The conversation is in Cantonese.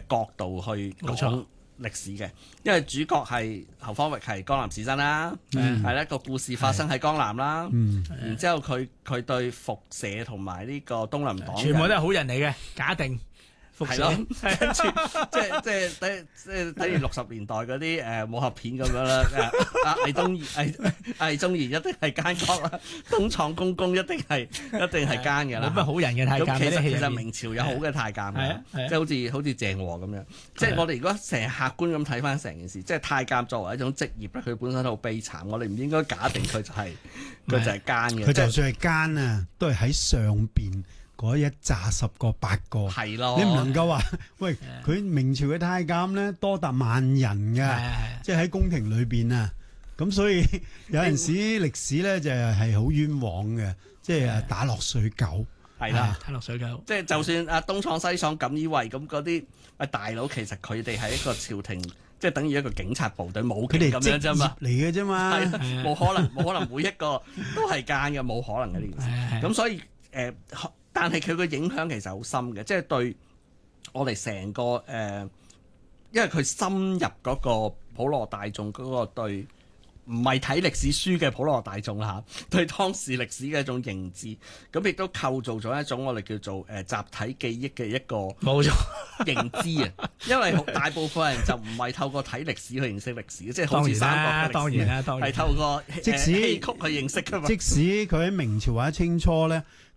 角度去講歷史嘅，因為主角係侯方域係江南士紳啦，係啦個故事發生喺江南啦，然之後佢對復社同埋呢個東林黨全部都係好人嚟嘅，假定。 係咯，跟住即係等於60年代嗰啲武俠片咁樣啦。魏忠賢一定係奸角啦，東廠公公一定係奸嘅啦。 冇乜好人嘅太監。 其實明朝有好嘅太監嘅，即係好似鄭和咁樣。即係我哋如果成日客觀咁睇翻成件事，即係太監作為一種職業咧，佢本身都好悲慘。我哋唔應該假定佢就係奸嘅。 佢就算係奸啊，都係喺上邊。嗰一紮10個8個， 係咯， 你唔能夠話，喂，佢明朝嘅太監咧多達萬人嘅，即係喺宮廷裏邊啊，咁所以有陣時歷史咧就係好冤枉嘅，即係打落水狗， 係啦， 打落水狗， 即係就算阿東廠西廠錦衣衛咁嗰啲大佬，其實佢哋係一個朝廷，即係等於一個警察部隊武警咁樣啫嘛， 嚟嘅啫嘛， 冇可能每一個都係奸嘅，冇可能嘅呢件事，咁所以但係佢個影響其實好深嘅，即係對我哋成個因為佢深入嗰個普羅大眾嗰個對唔係睇歷史書嘅普羅大眾啦，對當時歷史嘅一種認知，咁亦都構造咗一種我哋叫做集體記憶嘅一個冇錯認知啊。因為大部分人就唔係透過睇歷史去認識歷史，即係好似三國嘅歷史係透過戲曲去認識㗎嘛。 即使佢喺明朝或者清初咧。